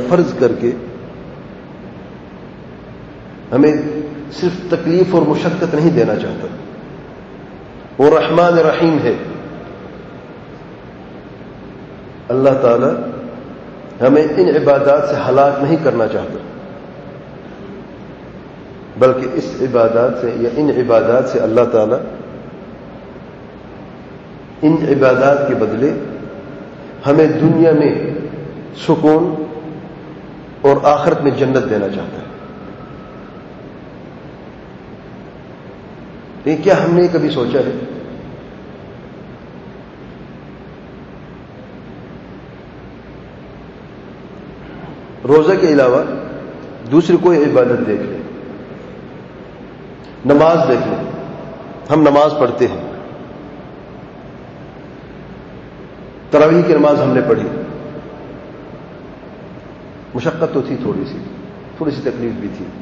فرض کر کے ہمیں صرف تکلیف اور مشقت نہیں دینا چاہتا. وہ رحمان رحیم ہے. اللہ تعالی ہمیں ان عبادات سے ہلاک نہیں کرنا چاہتا، بلکہ اس عبادات سے یا ان عبادات سے اللہ تعالی ان عبادات کے بدلے ہمیں دنیا میں سکون اور آخرت میں جنت دینا چاہتا ہے. لیکن کیا ہم نے کبھی سوچا ہے روزہ کے علاوہ دوسری کوئی عبادت دیکھ لیں، نماز دیکھ لیں. ہم نماز پڑھتے ہیں، تراویح کی نماز ہم نے پڑھی، مشقت تو تھی، تھوڑی سی تکلیف بھی تھی،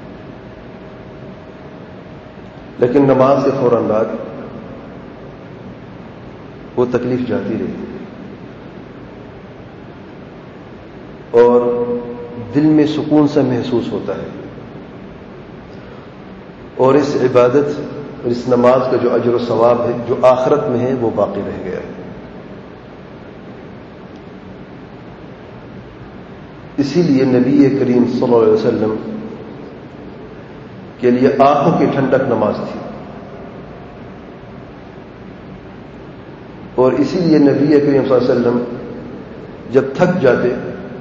لیکن نماز کے فوراً بعد وہ تکلیف جاتی رہی اور دل میں سکون سا محسوس ہوتا ہے، اور اس عبادت اور اس نماز کا جو اجر و ثواب ہے جو آخرت میں ہے وہ باقی رہ گیا ہے. اسی لیے نبی کریم صلی اللہ علیہ وسلم کے لیے آنکھوں کی ٹھنڈک نماز تھی، اور اسی لیے نبی کریم صلی اللہ علیہ وسلم جب تھک جاتے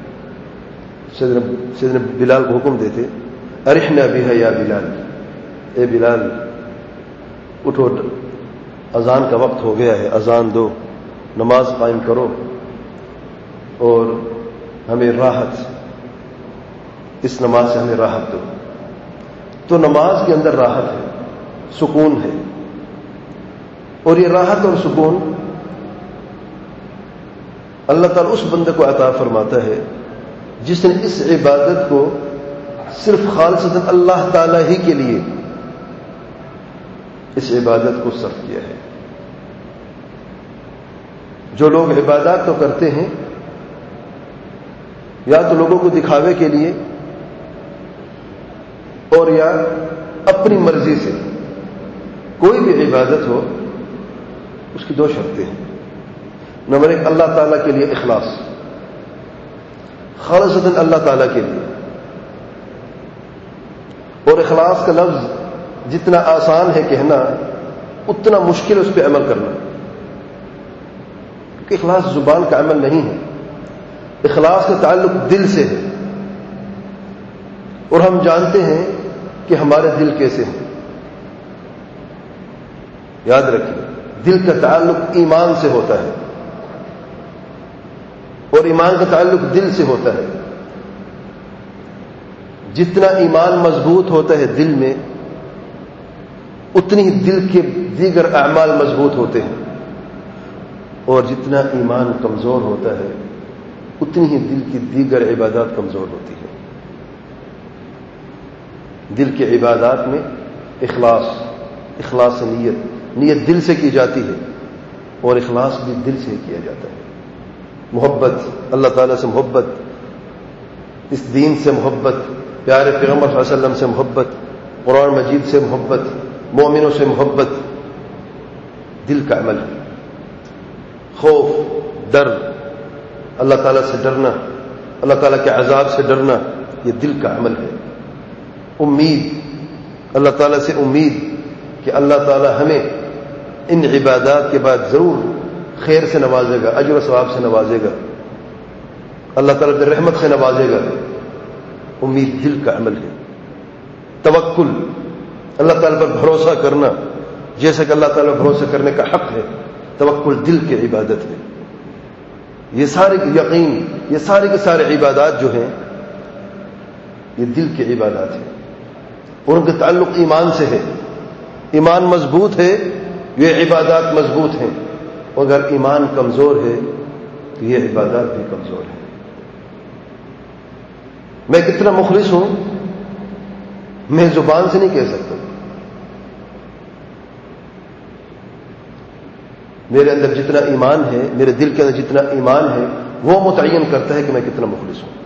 سیدنا بلال کو حکم دیتے، ارحنا بها یا بلال، اے بلال اٹھو، اذان کا وقت ہو گیا ہے، اذان دو، نماز قائم کرو اور ہمیں راحت، اس نماز سے ہمیں راحت دو. تو نماز کے اندر راحت ہے، سکون ہے، اور یہ راحت اور سکون اللہ تعالیٰ اس بندے کو عطا فرماتا ہے جس نے اس عبادت کو صرف خالصتاً اللہ تعالیٰ ہی کے لیے اس عبادت کو صرف کیا ہے. جو لوگ عبادات تو کرتے ہیں یا تو لوگوں کو دکھاوے کے لیے اور یا اپنی مرضی سے، کوئی بھی عبادت ہو اس کی دو شرطیں ہیں. نمبر ایک، اللہ تعالیٰ کے لیے اخلاص، خالصتاً اللہ تعالیٰ کے لیے. اور اخلاص کا لفظ جتنا آسان ہے کہنا اتنا مشکل اس پہ عمل کرنا، کیونکہ اخلاص زبان کا عمل نہیں ہے. اخلاص کا تعلق دل سے ہے، اور ہم جانتے ہیں کہ ہمارے دل کیسے ہیں. یاد رکھیے، دل کا تعلق ایمان سے ہوتا ہے، اور ایمان کا تعلق دل سے ہوتا ہے. جتنا ایمان مضبوط ہوتا ہے دل میں، اتنی ہی دل کے دیگر اعمال مضبوط ہوتے ہیں، اور جتنا ایمان کمزور ہوتا ہے اتنی ہی دل کی دیگر عبادات کمزور ہوتی ہے. دل کی عبادات میں اخلاص نیت دل سے کی جاتی ہے، اور اخلاص بھی دل سے کیا جاتا ہے. محبت، اللہ تعالیٰ سے محبت، اس دین سے محبت، پیارے پیغمبر صلی اللہ علیہ وسلم سے محبت، قرآن مجید سے محبت، مومنوں سے محبت، دل کا عمل ہے. خوف، ڈر، اللہ تعالیٰ سے ڈرنا، اللہ تعالیٰ کے عذاب سے ڈرنا، یہ دل کا عمل ہے. امید، اللہ تعالیٰ سے امید کہ اللہ تعالیٰ ہمیں ان عبادات کے بعد ضرور خیر سے نوازے گا، اجر و ثواب سے نوازے گا، اللہ تعالیٰ کی رحمت سے نوازے گا. امید دل کا عمل ہے. توکل، اللہ تعالیٰ پر بھروسہ کرنا، جیسا کہ اللہ تعالیٰ بھروسہ کرنے کا حق ہے، توکل دل کی عبادت ہے. یہ سارے یقین، یہ سارے کے سارے عبادات جو ہیں یہ دل کی عبادات ہیں، اور ان کا تعلق ایمان سے ہے. ایمان مضبوط ہے، یہ عبادات مضبوط ہیں، اور اگر ایمان کمزور ہے تو یہ عبادات بھی کمزور ہیں. میں کتنا مخلص ہوں میں زبان سے نہیں کہہ سکتا. میرے اندر جتنا ایمان ہے، میرے دل کے اندر جتنا ایمان ہے، وہ متعین کرتا ہے کہ میں کتنا مخلص ہوں.